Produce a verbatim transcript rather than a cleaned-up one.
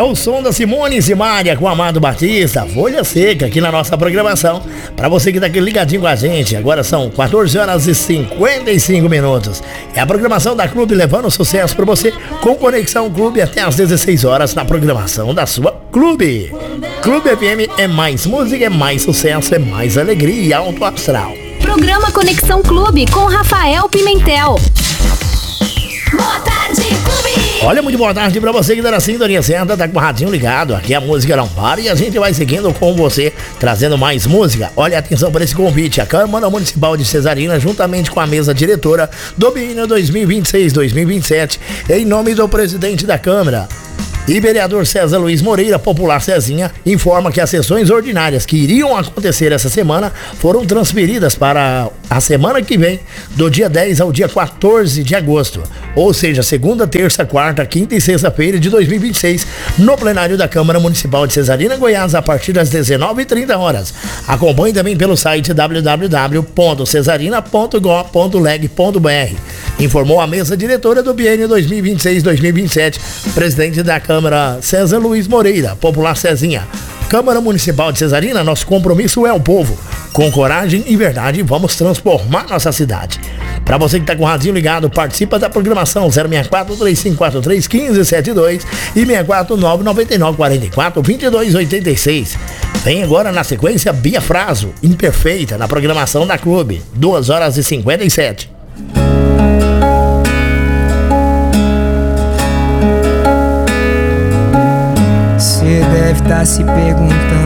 o som da Simone e Simária com Amado Batista, Folha Seca, aqui na nossa programação. Pra você que tá aqui ligadinho com a gente, agora são quatorze horas e cinquenta e cinco minutos. É a programação da Clube levando sucesso pra você, com Conexão Clube até às dezesseis horas na programação da sua Clube. Clube F M é mais música, é mais sucesso, é mais alegria e alto astral. Programa Conexão Clube com Rafael Pimentel. Boa tarde, Clube! Olha, muito boa tarde pra você que tá na sintonia certa, tá com o radinho ligado. Aqui a música não para e a gente vai seguindo com você, trazendo mais música. Olha, atenção para esse convite. A Câmara Municipal de Cesarina, juntamente com a mesa diretora do biênio dois mil e vinte e seis dois mil e vinte e sete, em nome do presidente da Câmara e vereador César Luiz Moreira, popular Cezinha, informa que as sessões ordinárias que iriam acontecer essa semana foram transferidas para a semana que vem, do dia dez ao dia quatorze de agosto, ou seja, segunda, terça, quarta, quinta e sexta-feira de dois mil e vinte e seis, no plenário da Câmara Municipal de Cesarina, Goiás, a partir das dezenove e trinta horas. Acompanhe também pelo site w w w ponto cesarina ponto gov ponto leg ponto b r. Informou a mesa diretora do biênio dois mil e vinte e seis dois mil e vinte e sete, presidente da Câmara César Luiz Moreira, popular Cezinha. Câmara Municipal de Cesarina, nosso compromisso é o povo. Com coragem e verdade, vamos transformar nossa cidade. Para você que tá com o radinho ligado, participa da programação zero seis quatro, três cinco quatro três, um cinco sete dois e seis quatro nove, nove nove quatro quatro, dois dois oito seis. Vem agora na sequência Bia Fraso, Imperfeita, na programação da Clube, duas horas e cinquenta e sete. Você deve estar se perguntando